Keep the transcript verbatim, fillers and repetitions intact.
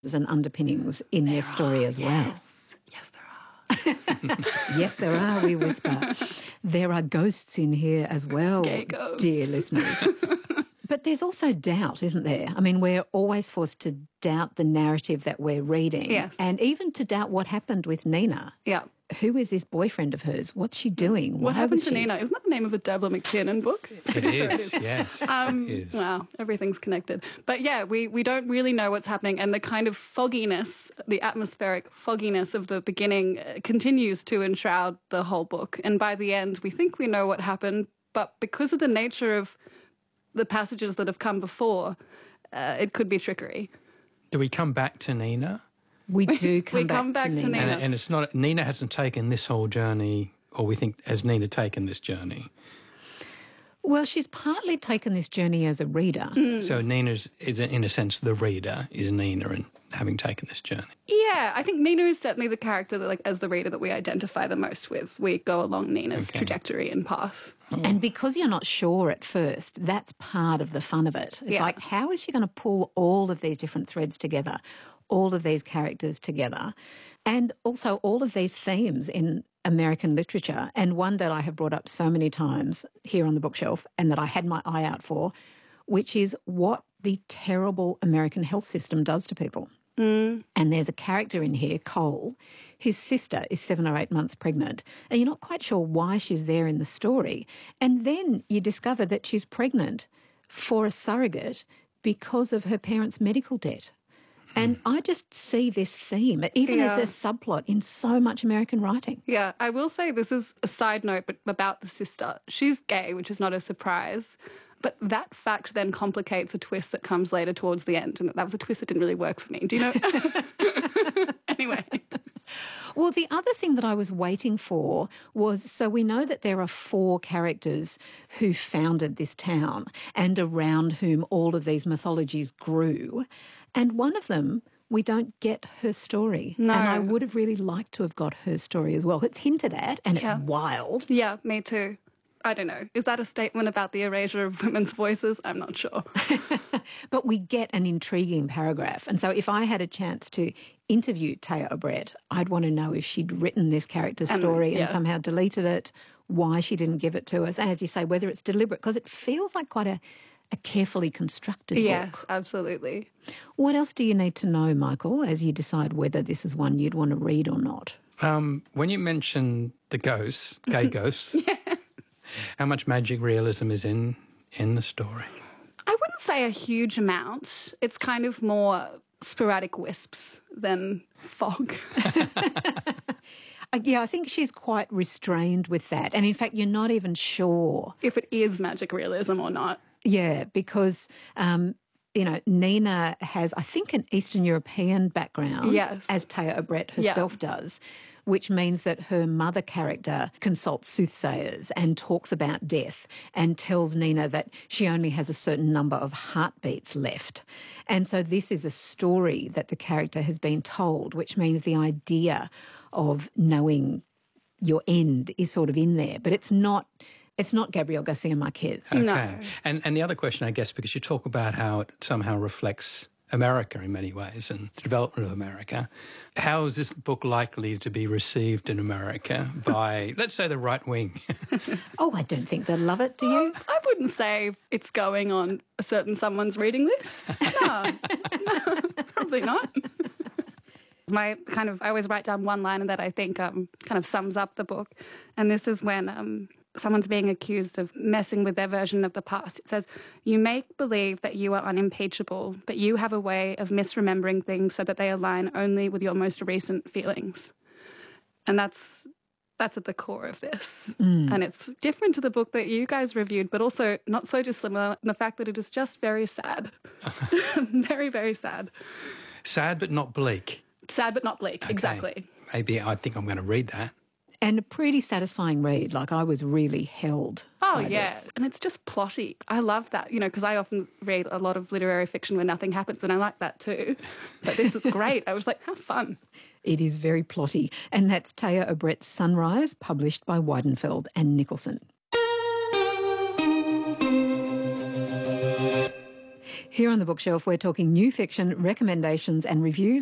and underpinnings in their story as well. Yes, yes there are. Yes, there are, we whisper. There are ghosts in here as well, Gay ghosts. dear listeners. But there's also doubt, isn't there? I mean, we're always forced to doubt the narrative that we're reading. Yes. And even to doubt what happened with Nina. Yeah. Who is this boyfriend of hers? What's she doing? What Why happened was to she... Nina? Isn't that the name of a Deborah McTiernan book? It is, yes. Um, it is. Wow, everything's connected. But yeah, we, we don't really know what's happening, and the kind of fogginess, the atmospheric fogginess of the beginning uh, continues to enshroud the whole book. And by the end, we think we know what happened, but because of the nature of the passages that have come before, uh, it could be trickery. Do we come back to Nina? We do come, We back, come back to to Nina. Nina. And, and it's not, Nina hasn't taken this whole journey, or we think, has Nina taken this journey? Well, she's partly taken this journey as a reader. Mm. So Nina's, is in a sense, the reader is Nina and having taken this journey. Yeah, I think Nina is certainly the character that, like, as the reader, that we identify the most with. We go along Nina's Okay. trajectory and path. And because you're not sure at first, that's part of the fun of it. It's Yeah. like, how is she going to pull all of these different threads together, all of these characters together, and also all of these themes in American literature? And one that I have brought up so many times here on the bookshelf and that I had my eye out for, which is what the terrible American health system does to people. Mm. And there's a character in here, Cole. His sister is seven or eight months pregnant, and you're not quite sure why she's there in the story. And then you discover that she's pregnant for a surrogate because of her parents' medical debt. And I just see this theme, even Yeah. as a subplot in so much American writing. Yeah, I will say this is a side note but about the sister. She's gay, which is not a surprise. But that fact then complicates a twist that comes later towards the end. And that was a twist that didn't really work for me. Do you know? Anyway. Well, the other thing that I was waiting for was, so we know that there are four characters who founded this town and around whom all of these mythologies grew. And one of them, we don't get her story. No. And I would have really liked to have got her story as well. It's hinted at and Yeah. it's wild. Yeah, me too. I don't know. Is that a statement about the erasure of women's voices? I'm not sure. But we get an intriguing paragraph. And so if I had a chance to interview Taya Obret, I'd want to know if she'd written this character's And, story yeah. and somehow deleted it, why she didn't give it to us, and as you say, whether it's deliberate, because it feels like quite a, a carefully constructed Yes, book. absolutely. What else do you need to know, Michael, as you decide whether this is one you'd want to read or not? Um, when you mention the ghosts, gay ghosts, how much magic realism is in, in the story? I wouldn't say a huge amount. It's kind of more sporadic wisps than fog. Uh, yeah, I think she's quite restrained with that. And in fact, you're not even sure. If it is magic realism or not. Yeah, because, um, you know, Nina has, I think, an Eastern European background, Yes. as Taya Obret Yeah. herself does, which means that her mother character consults soothsayers and talks about death and tells Nina that she only has a certain number of heartbeats left. And so this is a story that the character has been told, which means the idea of knowing your end is sort of in there. But it's not... It's not Gabriel Garcia Marquez. Okay. No. And, and the other question, I guess, because you talk about how it somehow reflects America in many ways and the development of America, how is this book likely to be received in America by, let's say, the right wing? Oh, I don't think they'll love it, do you? I wouldn't say it's going on a certain someone's reading list. No, no, probably not. My kind of, I always write down one line that I think um, kind of sums up the book. And this is when um, someone's being accused of messing with their version of the past. It says, "You make believe that you are unimpeachable, but you have a way of misremembering things so that they align only with your most recent feelings." And that's that's at the core of this. Mm. And it's different to the book that you guys reviewed, but also not so dissimilar in the fact that it is just very sad. Very, very sad. Sad but not bleak. Sad but not bleak, Okay. exactly. Maybe I think I'm going to read that. And a pretty satisfying read. Like, I was really held Oh, by yeah. this. And it's just plotty. I love that, you know, because I often read a lot of literary fiction where nothing happens, and I like that too. But this is great. I was like, how fun. It is very plotty. And that's Taya Obret's Sunrise, published by Weidenfeld and Nicholson. Here on The Bookshelf, we're talking new fiction, recommendations and reviews